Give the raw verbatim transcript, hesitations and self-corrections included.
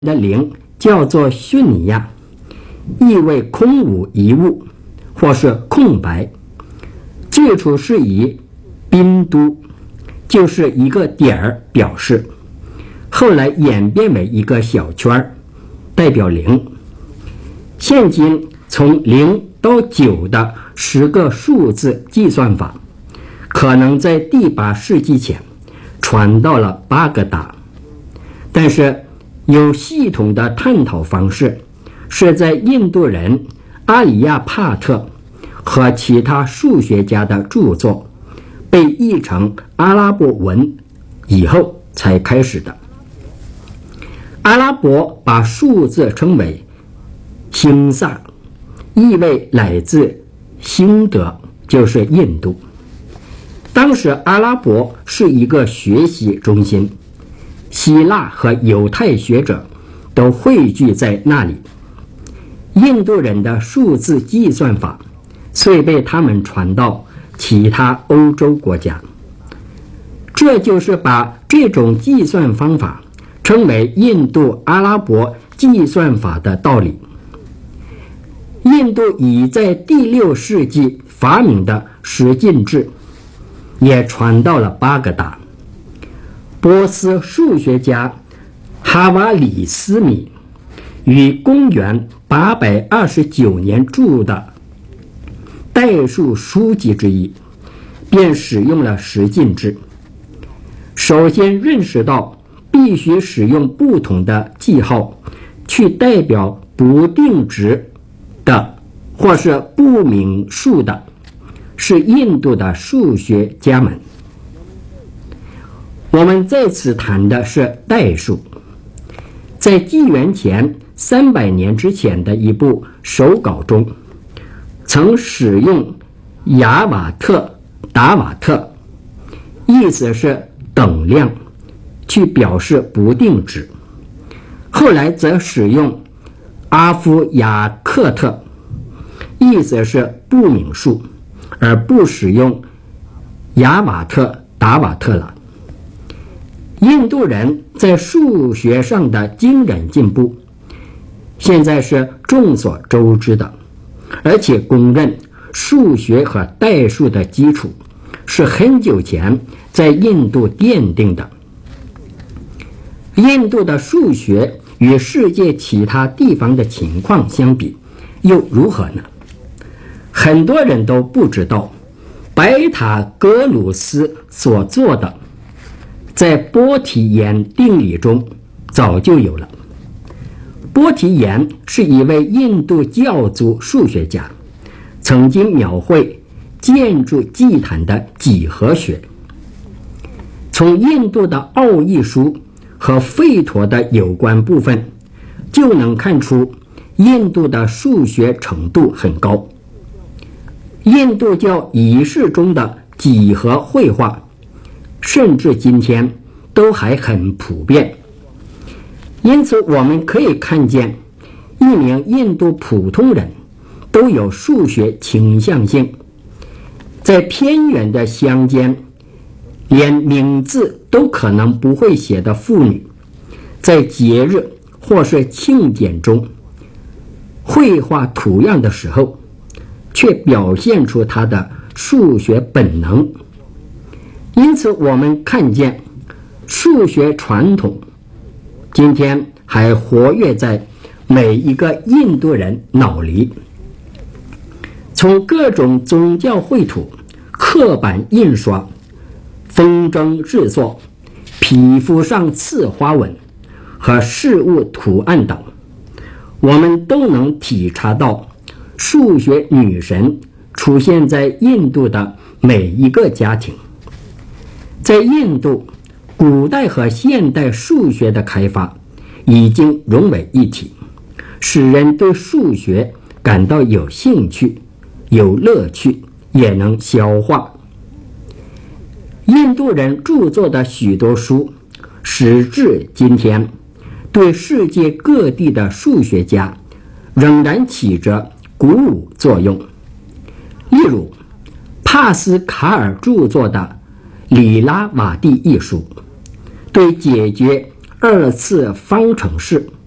的灵叫做逊尼亚，意为空无一物或是空白。最初是以宾都，就是一个点儿表示，后来演变为一个小圈，代表零。现今从零到九的十个数字计算法，可能在第八世纪前传到了巴格达，但是有系统的探讨方式是在印度人阿里亚帕特和其他数学家的著作被译成阿拉伯文以后才开始的。阿拉伯把数字称为星萨，意为来自星德，就是印度。当时阿拉伯是一个学习中心，希腊和犹太学者都汇聚在那里。印度人的数字计算法遂被他们传到其他欧洲国家，这就是把这种计算方法称为印度阿拉伯计算法的道理。印度已在第六世纪发明的十进制也传到了巴格达。波斯数学家哈瓦里斯米于公元八百二十九年著的代数书籍之一，便使用了十进制。首先认识到必须使用不同的记号去代表不定值的或是不明数的，是印度的数学家们。我们在此谈的是代数。在纪元前三百年之前的一部手稿中，曾使用雅瓦特达瓦特，意思是等量，去表示不定值。后来则使用阿夫亚克特，意思是不明数，而不使用雅瓦特达瓦特了。印度人在数学上的惊人进步，现在是众所周知的，而且公认数学和代数的基础是很久前在印度奠定的。印度的数学与世界其他地方的情况相比又如何呢？很多人都不知道，白塔格鲁斯所做的在波提延定理中早就有了。波提延是一位印度教族数学家，曾经描绘建筑祭坛的几何学。从印度的奥义书和吠陀的有关部分就能看出印度的数学程度很高。印度教仪式中的几何绘画甚至今天都还很普遍，因此我们可以看见一名印度普通人都有数学倾向性。在偏远的乡间，连名字都可能不会写的妇女，在节日或是庆典中绘画图样的时候，却表现出她的数学本能。因此我们看见数学传统今天还活跃在每一个印度人脑里。从各种宗教绘图、刻板印刷、风筝制作、皮肤上刺花纹和事物图案等，我们都能体察到数学女神出现在印度的每一个家庭。在印度，古代和现代数学的开发已经融为一体，使人对数学感到有兴趣、有乐趣，也能消化。印度人著作的许多书，时至今天，对世界各地的数学家仍然起着鼓舞作用。例如，帕斯卡尔著作的里拉瓦蒂一书，对解决二次方程式